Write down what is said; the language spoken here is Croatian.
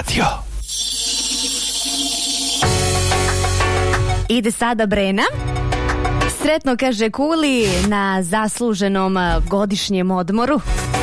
radio. Ide sada Brena. Sretno, kaže Kuli, na zasluženom godišnjem odmoru.